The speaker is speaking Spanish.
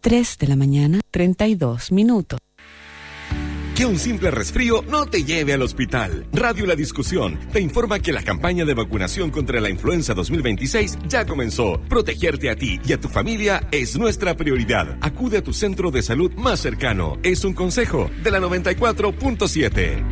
3 de la mañana, 32 minutos. Que un simple resfrío no te lleve al hospital. Radio La Discusión te informa que la campaña de vacunación contra la influenza 2026 ya comenzó. Protegerte a ti y a tu familia es nuestra prioridad. Acude a tu centro de salud más cercano. Es un consejo de la 94.7.